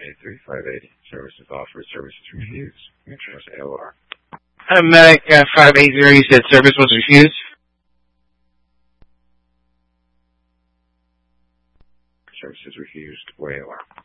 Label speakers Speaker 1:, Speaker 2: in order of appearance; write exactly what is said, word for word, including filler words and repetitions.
Speaker 1: eight three five eight zero. Services offered. Services refused. Interest A O R.
Speaker 2: Uh, Medic uh, five eight zero, you said service was refused?
Speaker 1: Services refused. Where A O R.